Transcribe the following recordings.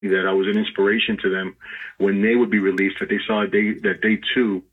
that I was an inspiration to them when they would be released, that they saw that they too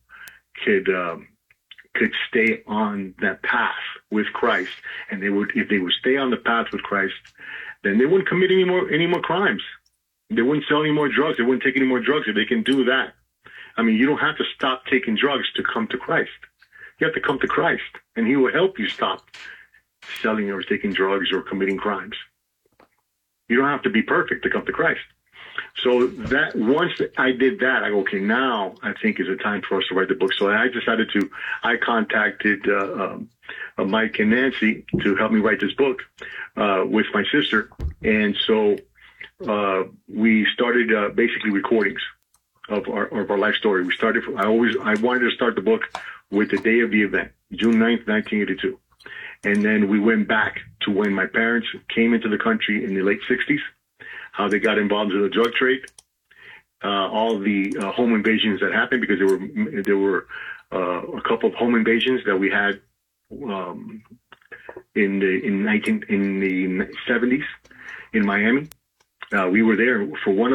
could stay on that path with Christ. And if they would stay on the path with Christ, then they wouldn't commit any more crimes. They wouldn't sell any more drugs. They wouldn't take any more drugs if they can do that. I mean, you don't have to stop taking drugs to come to Christ. You have to come to Christ, and he will help you stop selling or taking drugs or committing crimes. You don't have to be perfect to come to Christ. So that once I did that, I go, okay, now I think is a time for us to write the book. So I contacted Mike and Nancy to help me write this book with my sister. And so we started basically recordings of our life story. We started I wanted to start the book with the day of the event, June 9th, 1982. And then we went back to when my parents came into the country in the late 60s, how they got involved in the drug trade, all the home invasions that happened, because there were a couple of home invasions that we had in the 70s in Miami. We were there for one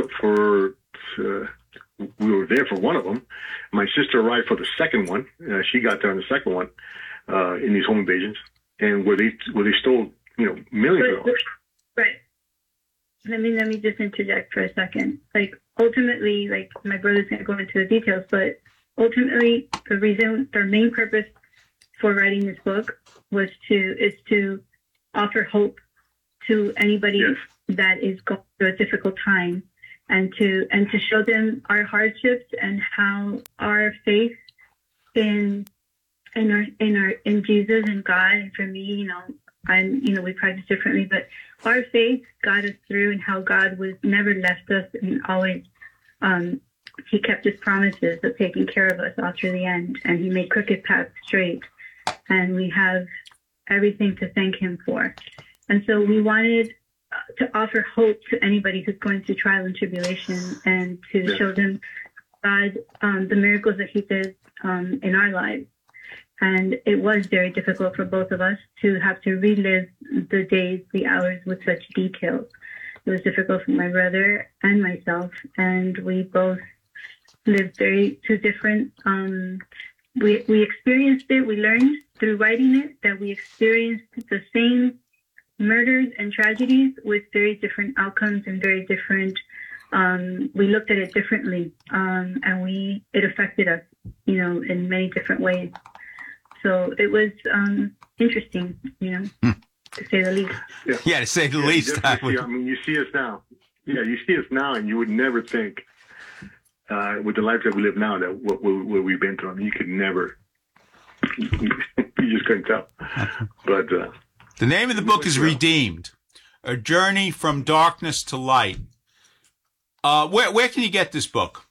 of them. My sister arrived for the second one. She got there on the second one in these home invasions, and where they stole millions of dollars. Right. Let me just interject for a second. Like, ultimately, like, my brother's going to go into the details, but ultimately their main purpose for writing this book is to offer hope to anybody that is going through a difficult time, and to show them our hardships and how our faith in Jesus and God. And for me, we practice differently, but our faith got us through, and how God was never left us, and always he kept his promises of taking care of us all through the end, and he made crooked paths straight, and we have everything to thank him for. And so we wanted to offer hope to anybody who's going through trial and tribulation, and to show them God, the miracles that he did in our lives. And it was very difficult for both of us to have to relive the days, the hours with such details. It was difficult for my brother and myself, and we both lived two different. We experienced it. We learned through writing it that we experienced the same murders and tragedies with very different outcomes and very different. We looked at it differently, and it affected us, in many different ways. So it was interesting, to say the least. Yeah, to say the least. You see us now. Yeah, you see us now, and you would never think, with the life that we live now, that what we've been through. I mean, you could never. You just couldn't tell. But the name of the book is Redeemed: A Journey from Darkness to Light. Where can you get this book?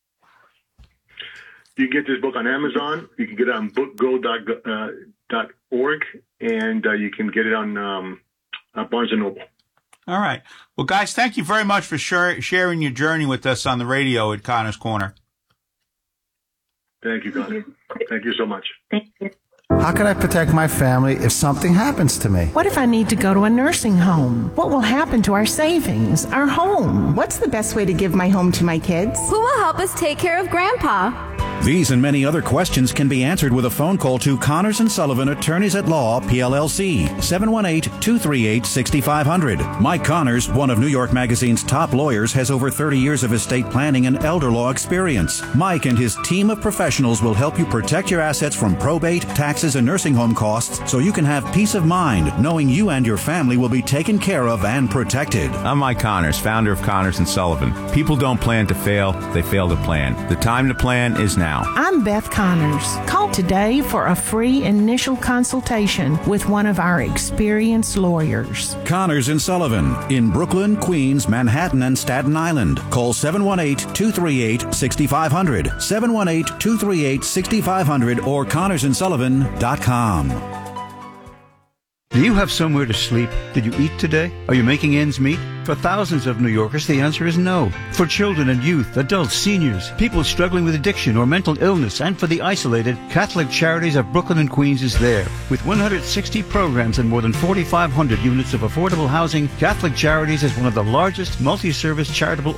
You can get this book on Amazon. You can get it on bookgo.org, and you can get it on Barnes & Noble. All right. Well, guys, thank you very much for sharing your journey with us on the radio at Connor's Corner. Thank you, Connor. Thank you so much. Thank you. How can I protect my family if something happens to me? What if I need to go to a nursing home? What will happen to our savings, our home? What's the best way to give my home to my kids? Who will help us take care of Grandpa? These and many other questions can be answered with a phone call to Connors & Sullivan, Attorneys at Law, PLLC, 718-238-6500. Mike Connors, one of New York Magazine's top lawyers, has over 30 years of estate planning and elder law experience. Mike and his team of professionals will help you protect your assets from probate, taxes, and nursing home costs, so you can have peace of mind knowing you and your family will be taken care of and protected. I'm Mike Connors, founder of Connors & Sullivan. People don't plan to fail, they fail to plan. The time to plan is now. I'm Beth Connors. Call today for a free initial consultation with one of our experienced lawyers. Connors & Sullivan in Brooklyn, Queens, Manhattan, and Staten Island. Call 718-238-6500, 718-238-6500, or ConnorsandSullivan.com. Do you have somewhere to sleep? Did you eat today? Are you making ends meet? For thousands of New Yorkers, the answer is no. For children and youth, adults, seniors, people struggling with addiction or mental illness, and for the isolated, Catholic Charities of Brooklyn and Queens is there. With 160 programs and more than 4,500 units of affordable housing, Catholic Charities is one of the largest multi-service charitable